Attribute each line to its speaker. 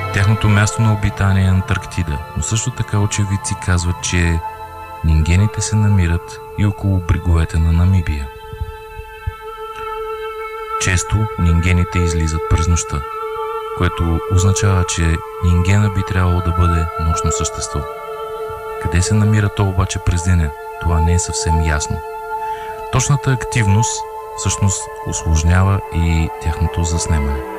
Speaker 1: Тяхното място на обитание е Антарктида, но също така очевидци казват, че нингените се намират и около бреговете на Намибия. Често нингените излизат през нощта, което означава, че нингена би трябвало да бъде нощно същество. Къде се намира то обаче през деня, това не е съвсем ясно. Точната активност всъщност усложнява и тяхното заснемане.